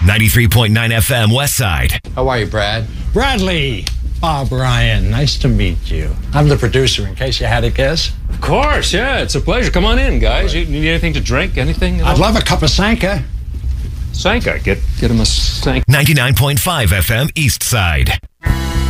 93.9 FM West Side. How are you, Brad? Bradley. Bob Ryan, nice to meet you. I'm the producer, in case you had a guess. Of course, yeah, it's a pleasure. Come on in, guys. You need anything to drink? Anything? I'd love a cup of Sanka. Sanka. Get him a Sanka. 99.5 FM East Side.